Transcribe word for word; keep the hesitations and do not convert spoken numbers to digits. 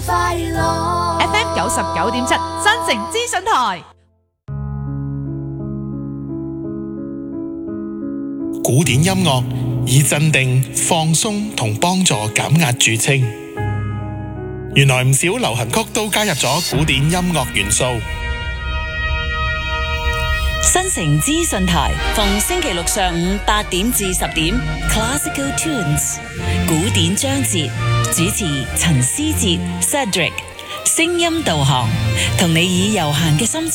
快樂 F M 九十九點七新城資訊台。 古典音樂以鎮定、放鬆同幫助減壓著稱。原來唔少流行曲都加入咗古典音樂元素。 新城資訊台逢星期六上午八點至十點 Classical Tunes 古典章節，主持陳思哲 Cedric， 聲音導航，同你以悠閒嘅心情